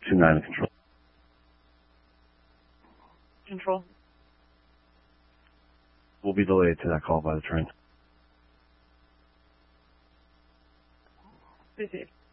29 control. Control. We'll be delayed to that call by the train. Received.